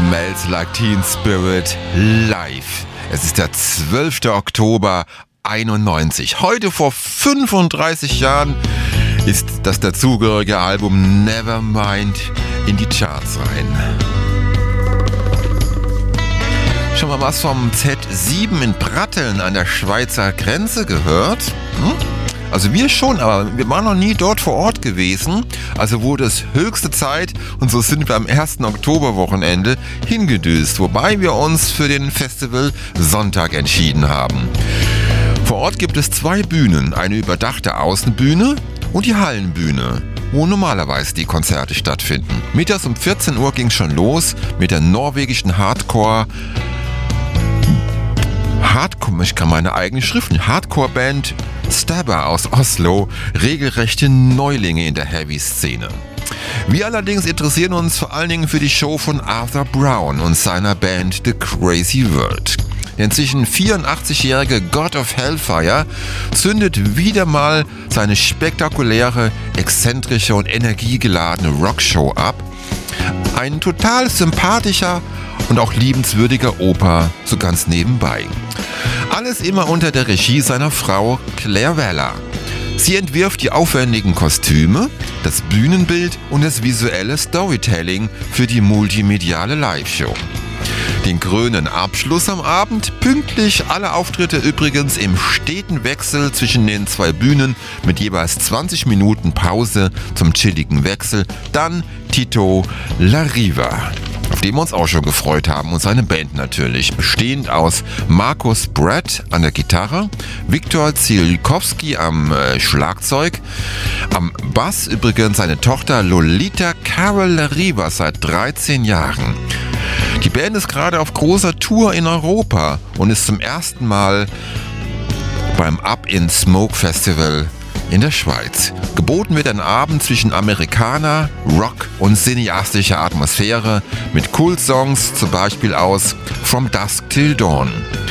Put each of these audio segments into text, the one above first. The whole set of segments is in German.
Smells Like Teen Spirit live. Es ist der 12. Oktober 91. Heute vor 35 Jahren ist das dazugehörige Album Nevermind in die Charts rein. Schon mal was vom Z7 in Pratteln an der Schweizer Grenze gehört? Also wir schon, aber wir waren noch nie dort vor Ort gewesen. Also wurde es höchste Zeit und so sind wir am 1. Oktoberwochenende hingedüst, wobei wir uns für den Festival Sonntag entschieden haben. Vor Ort gibt es 2 Bühnen, eine überdachte Außenbühne und die Hallenbühne, wo normalerweise die Konzerte stattfinden. Mittags um 14 Uhr ging es schon los mit der norwegischen ich kann meine eigene Schrift nicht. Hardcore-Band Stabber aus Oslo, regelrechte Neulinge in der Heavy-Szene. Wir allerdings interessieren uns vor allen Dingen für die Show von Arthur Brown und seiner Band The Crazy World. Der inzwischen 84-jährige God of Hellfire zündet wieder mal seine spektakuläre, exzentrische und energiegeladene Rockshow ab. Ein total sympathischer und auch liebenswürdiger Opa, so ganz nebenbei. Alles immer unter der Regie seiner Frau Claire Weller. Sie entwirft die aufwendigen Kostüme, das Bühnenbild und das visuelle Storytelling für die multimediale Live-Show. Den krönenden Abschluss am Abend, pünktlich alle Auftritte übrigens im steten Wechsel zwischen den 2 Bühnen mit jeweils 20 Minuten Pause zum chilligen Wechsel, dann Tito Larriva, auf den wir uns auch schon gefreut haben, und seine Band natürlich, bestehend aus Markus Brett an der Gitarre, Viktor Zielkowski am Schlagzeug, am Bass übrigens seine Tochter Lolita Carol Larriva seit 13 Jahren. Die Band ist gerade auf großer Tour in Europa und ist zum ersten Mal beim Up in Smoke Festival in der Schweiz. Geboten wird ein Abend zwischen Amerikaner, Rock und cineastischer Atmosphäre mit Kultsongs, zum Beispiel aus From Dusk Till Dawn.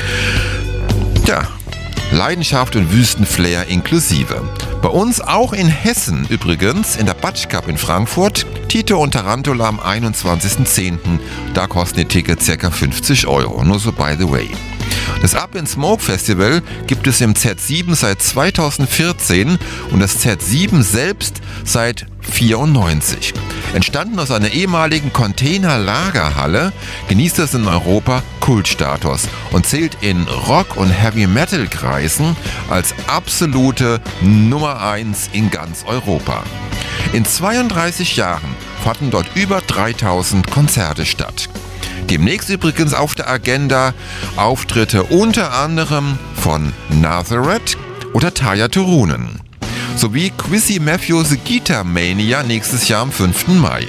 Ja, Leidenschaft und Wüstenflair inklusive. Bei uns auch in Hessen übrigens, in der Batsch Cup in Frankfurt, Tito und Tarantula am 21.10. Da kosten die Tickets ca. 50 €, nur so by the way. Das Up in Smoke Festival gibt es im Z7 seit 2014 und das Z7 selbst seit 1994. Entstanden aus einer ehemaligen Container-Lagerhalle, genießt es in Europa Kultstatus und zählt in Rock- und Heavy-Metal-Kreisen als absolute Nummer 1 in ganz Europa. In 32 Jahren fanden dort über 3000 Konzerte statt. Demnächst übrigens auf der Agenda Auftritte unter anderem von Nazareth oder Tarja Turunen sowie Quizzy Matthews Guitar Mania nächstes Jahr am 5. Mai.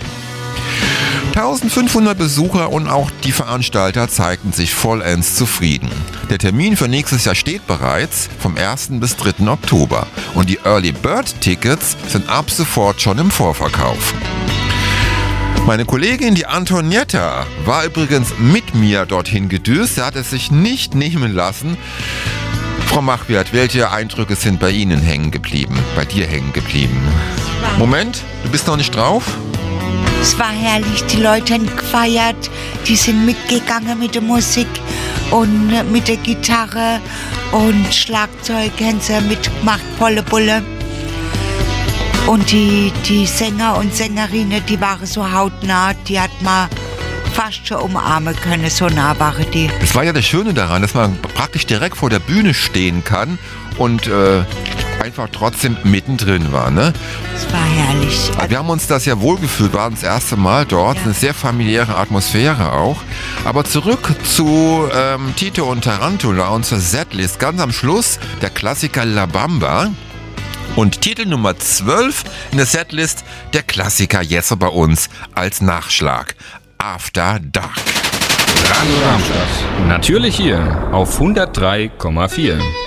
1500 Besucher und auch die Veranstalter zeigten sich vollends zufrieden. Der Termin für nächstes Jahr steht bereits vom 1. bis 3. Oktober und die Early Bird Tickets sind ab sofort schon im Vorverkauf. Meine Kollegin, die Antonietta, war übrigens mit mir dorthin gedüst. Sie hat es sich nicht nehmen lassen. Frau Machwert, welche Eindrücke sind bei Ihnen hängen geblieben? Bei dir hängen geblieben? Moment, du bist noch nicht drauf? Es war herrlich, die Leute haben gefeiert, die sind mitgegangen mit der Musik und mit der Gitarre und Schlagzeug haben sie mitgemacht, volle Bulle. Und die Sänger und Sängerinnen, die waren so hautnah, die hat man fast schon umarmen können, so nah waren die. Das war ja das Schöne daran, dass man praktisch direkt vor der Bühne stehen kann und einfach trotzdem mittendrin war, ne? Das war herrlich. Also wir haben uns das ja wohlgefühlt, waren das erste Mal dort, eine sehr familiäre Atmosphäre auch. Aber zurück zu Tito und Tarantula und zur Setlist. Ganz am Schluss der Klassiker La Bamba. Und Titel Nummer 12 in der Setlist, der Klassiker jetzt bei uns als Nachschlag. After Dark. Radio Darmstadt. Natürlich hier auf 103,4.